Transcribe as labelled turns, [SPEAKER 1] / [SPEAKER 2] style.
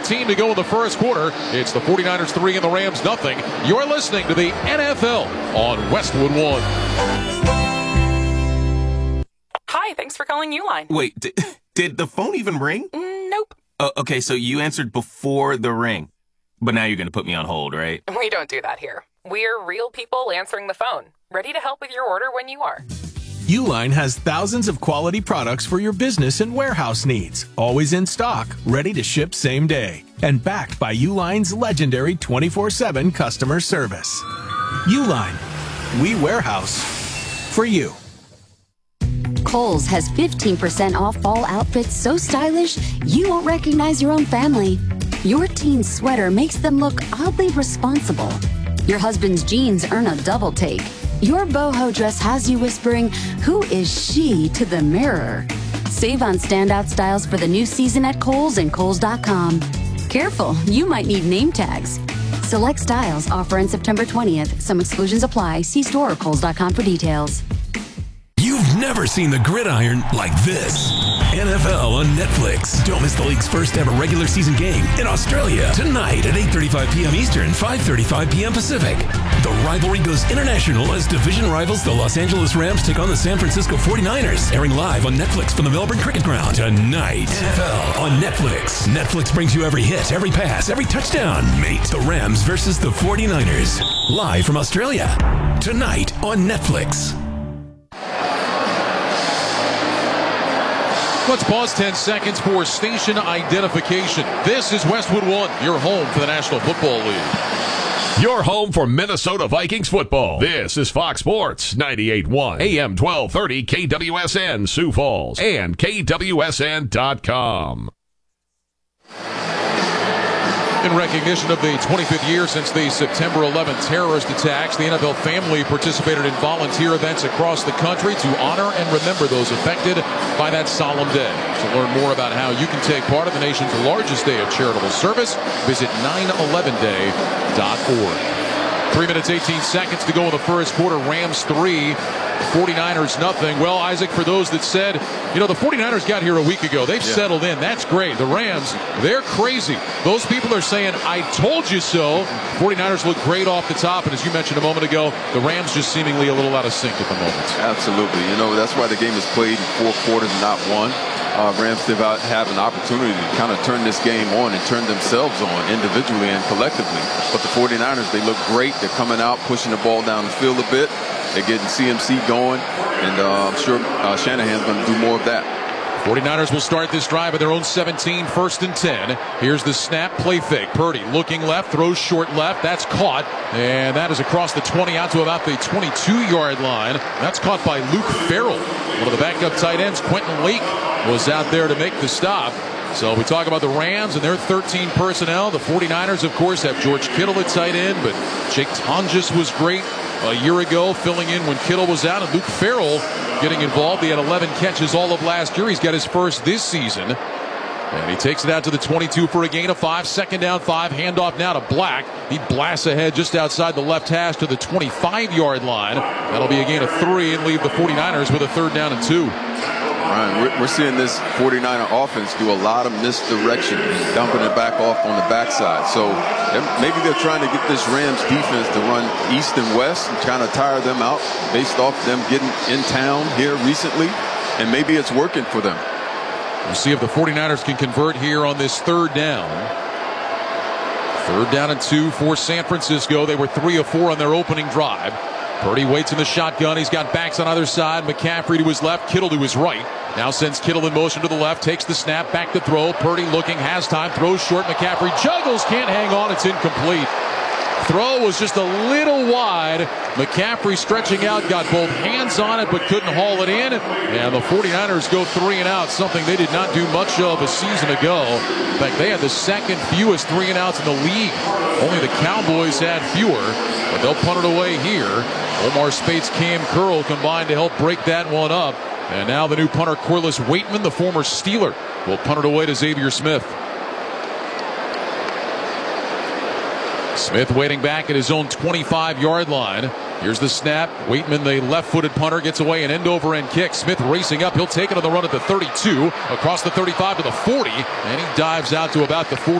[SPEAKER 1] 2:18 to go in the first quarter. It's the 49ers 3 and the Rams nothing. You're listening to the NFL on Westwood One.
[SPEAKER 2] Hi, thanks for calling Uline.
[SPEAKER 3] Wait, did the phone even ring?
[SPEAKER 2] Nope.
[SPEAKER 3] Okay, so you answered before the ring. But now you're going to put me on hold, right?
[SPEAKER 2] We don't do that here. We're real people answering the phone, ready to help with your order when you are.
[SPEAKER 4] Uline has thousands of quality products for your business and warehouse needs, always in stock, ready to ship same day, and backed by Uline's legendary 24/7 customer service. Uline, we warehouse for you.
[SPEAKER 5] Kohl's has 15% off fall outfits so stylish you won't recognize your own family. Your teen's sweater makes them look oddly responsible. Your husband's jeans earn a double take. Your boho dress has you whispering, "Who is she?" to the mirror. Save on standout styles for the new season at Kohl's and Kohls.com. Careful, you might need name tags. Select styles offer in September 20th. Some exclusions apply. See store or Kohls.com for details.
[SPEAKER 6] You've never seen the gridiron like this. NFL on Netflix. Don't miss the league's first ever regular season game in Australia tonight at 8:35 p.m. Eastern, 5:35 p.m. Pacific. The rivalry goes international as division rivals the Los Angeles Rams take on the San Francisco 49ers. Airing live on Netflix from the Melbourne Cricket Ground tonight. NFL on Netflix. Netflix brings you every hit, every pass, every touchdown. Mate, the Rams versus the 49ers. Live from Australia. Tonight on Netflix.
[SPEAKER 1] Let's pause 10 seconds for station identification. This is Westwood One, your home for the National Football League.
[SPEAKER 7] Your home for Minnesota Vikings football. This is Fox Sports 98.1 AM 1230 KWSN Sioux Falls and KWSN.com.
[SPEAKER 1] In recognition of the 25th year since the September 11th terrorist attacks, the NFL family participated in volunteer events across the country to honor and remember those affected by that solemn day. To learn more about how you can take part in the nation's largest day of charitable service, visit 911day.org. 3 minutes, 18 seconds to go in the first quarter. Rams 3, 49ers nothing. Well, Isaac, for those that said, the 49ers got here a week ago. They've settled in. That's great. The Rams, they're crazy. Those people are saying, I told you so. 49ers look great off the top. And as you mentioned a moment ago, the Rams just seemingly a little out of sync at the moment.
[SPEAKER 8] Absolutely. That's why the game is played in 4 quarters, not one. Rams have an opportunity to kind of turn this game on and turn themselves on individually and collectively. But the 49ers, they look great. They're coming out, pushing the ball down the field a bit. They're getting CMC going, and I'm sure Shanahan's going to do more of that.
[SPEAKER 1] 49ers will start this drive at their own 17, 1st and 10. Here's the snap, play fake. Purdy looking left, throws short left. That's caught, and that is across the 20 out to about the 22-yard line. That's caught by Luke Farrell, one of the backup tight ends. Quentin Lake was out there to make the stop. So we talk about the Rams and their 13 personnel. The 49ers, of course, have George Kittle at tight end, but Jake Tonjes was great a year ago, filling in when Kittle was out, and Luke Farrell getting involved. He had 11 catches all of last year. He's got his first this season. And he takes it out to the 22 for a gain of 5. 2nd down, 5. Handoff now to Black. He blasts ahead just outside the left hash to the 25-yard line. That'll be a gain of 3 and leave the 49ers with a 3rd down and 2.
[SPEAKER 8] Ryan, we're seeing this 49er offense do a lot of misdirection and dumping it back off on the backside. So maybe they're trying to get this Rams defense to run east and west and trying to tire them out based off them getting in town here recently. And maybe it's working for them.
[SPEAKER 1] We'll see if the 49ers can convert here on this 3rd down. 3rd down and 2 for San Francisco. They were 3 of 4 on their opening drive. Purdy waits in the shotgun. He's got backs on either side. McCaffrey to his left, Kittle to his right. Now sends Kittle in motion to the left, takes the snap, back to throw. Purdy looking, has time, throws short. McCaffrey juggles, can't hang on. It's incomplete. Throw was just a little wide. McCaffrey stretching out, got both hands on it, but couldn't haul it in. And the 49ers go 3 and out, something they did not do much of a season ago. In fact, they had the 2nd fewest 3 and outs in the league. Only the Cowboys had fewer, but they'll punt it away here. Omar Spates, Cam Curl combined to help break that one up. And now the new punter, Corliss Waitman, the former Steeler, will punt it away to Xavier Smith. Smith waiting back at his own 25-yard line. Here's the snap. Waitman, the left-footed punter, gets away an end-over-end kick. Smith racing up. He'll take it on the run at the 32, across the 35 to the 40, and he dives out to about the 40.